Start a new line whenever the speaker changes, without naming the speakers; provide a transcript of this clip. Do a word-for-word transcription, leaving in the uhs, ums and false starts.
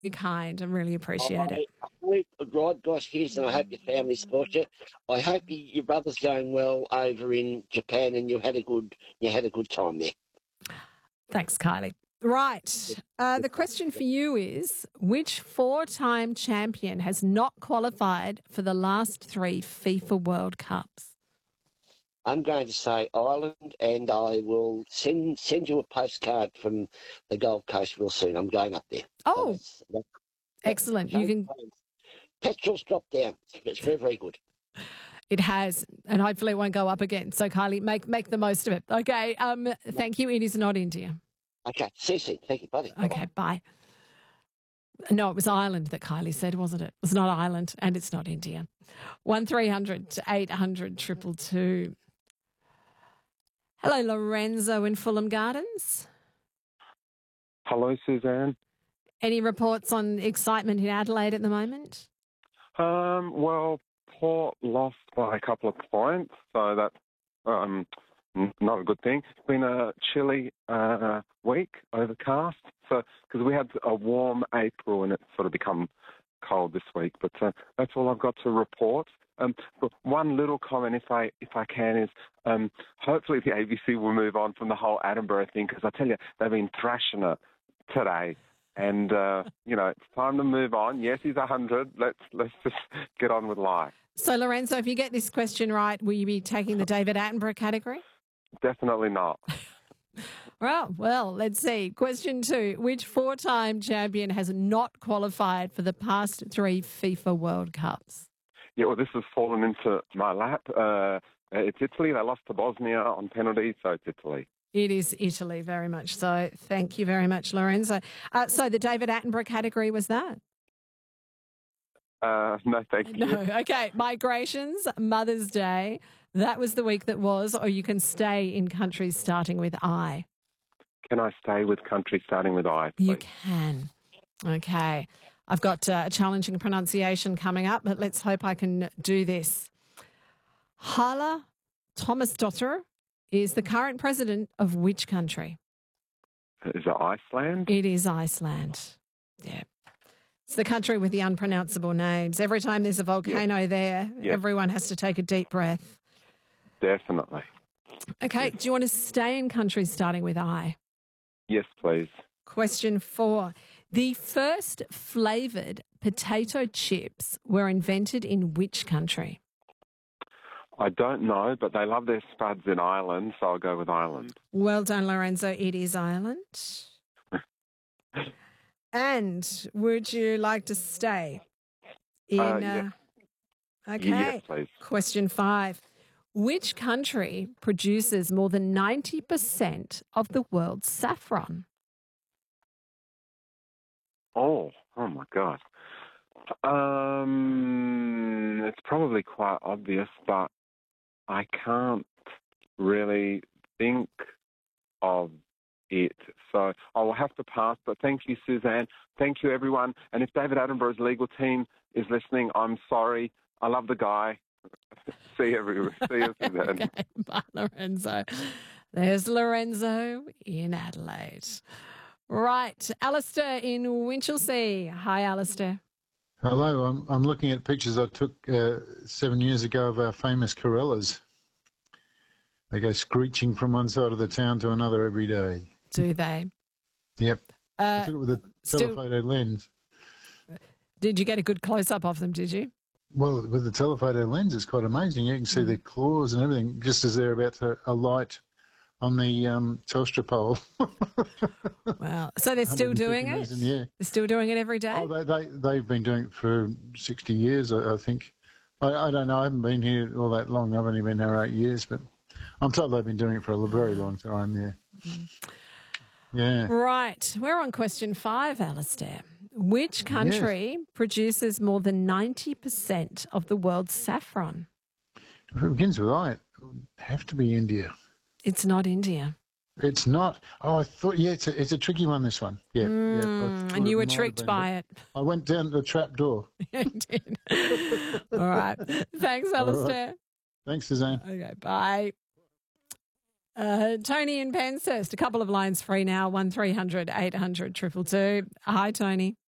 You're kind. I really appreciate it.
I hope, right, guys, here's, and I hope your family supports you. I hope you, your brother's going well over in Japan, and you had a good, you had a good time there.
Thanks, Kylie. Right. Uh, the question for you is, which four-time champion has not qualified for the last three FIFA World Cups?
I'm going to say Ireland, and I will send send you a postcard from the Gold Coast real soon. I'm going up there.
Oh,
that's, that's,
excellent. You can.
Petrol's dropped down. It's very, very good.
It has, and hopefully it won't go up again. So, Kylie, make make the most of it. Okay. Um. Thank you. It is not India.
Okay. See you soon. Thank you, buddy.
Okay. Bye. No, it was Ireland that Kylie said, wasn't it? It's not Ireland, and it's not India. One three hundred eight hundred triple two. Hello, Lorenzo in Fulham Gardens.
Hello, Suzanne.
Any reports on excitement in Adelaide at the moment?
Um, well, Port lost by a couple of points, so that's um, not a good thing. It's been a chilly uh, week, overcast, so because we had a warm April and it's sort of become cold this week. But uh, that's all I've got to report. Um, but one little comment, if I if I can, is um, hopefully the A B C will move on from the whole Attenborough thing, because I tell you, they've been thrashing it today. And, uh, you know, it's time to move on. Yes, he's one hundred. Let's, let's just get on with life.
So, Lorenzo, if you get this question right, will you be taking the David Attenborough category?
Definitely not.
Well, well, let's see. Question two. Which four-time champion has not qualified for the past three FIFA World Cups?
Yeah, well, this has fallen into my lap. Uh, it's Italy. They lost to Bosnia on penalties, so it's Italy.
It is Italy, very much so. Thank you very much, Lorenzo. Uh, so the David Attenborough category was that?
Uh, no, thank you.
No, okay. Migrations, Mother's Day. That was the week that was, or you can stay in countries starting with I.
Can I stay with countries starting with I, please?
You can. Okay. I've got uh, a challenging pronunciation coming up, but let's hope I can do this. Hala Thomasdottir is the current president of which country?
Is it Iceland?
It is Iceland. Yeah. It's the country with the unpronounceable names. Every time there's a volcano yeah. there, yeah. everyone has to take a deep breath.
Definitely.
Okay.
Yes.
Do you want to stay in countries starting with I?
Yes, please.
Question four. The first flavoured potato chips were invented in which country?
I don't know, but they love their spuds in Ireland, so I'll go with Ireland.
Well done, Lorenzo. It is Ireland. And would you like to stay in...
Uh, yes.
Uh, okay.
Yes, please.
Question five. Which country produces more than ninety percent of the world's saffron?
Oh, oh my God. Um, it's probably quite obvious, but I can't really think of it. So I will have to pass, but thank you, Suzanne. Thank you, everyone. And if David Attenborough's legal team is listening, I'm sorry. I love the guy. See you, everyone. See you, Suzanne.
Okay, bye, Lorenzo. There's Lorenzo in Adelaide. Right, Alistair in Winchelsea. Hi, Alistair.
Hello, I'm I'm looking at pictures I took uh, seven years ago of our famous Corellas. They go screeching from one side of the town to another every day.
Do they?
Yep.
Uh,
I took it with a telephoto still, lens.
Did you get a good close-up of them, did you?
Well, with the telephoto lens, it's quite amazing. You can see mm. their claws and everything just as they're about to alight on the um, Telstra pole.
Wow. So they're still doing it?
Yeah.
They're still doing it every day?
Oh, they, they, they've been doing it for sixty years, I, I think. I, I don't know. I haven't been here all that long. I've only been there eight years, but I'm told they've been doing it for a very long time, yeah. Mm. Yeah.
Right. We're on question five, Alistair. Which country yes. produces more than ninety percent of the world's saffron?
If it begins with I, it would have to be India.
It's not India.
It's not. Oh, I thought, yeah, it's a, it's a tricky one, this one. Yeah.
Mm,
yeah
and you were tricked by it.
I went down the trap door.
You did. All right. Thanks, Alistair.
Right. Thanks, Suzanne.
Okay, bye. Uh, Tony in Penshurst, a couple of lines free now, one three hundred eight hundred two two two. Hi, Tony.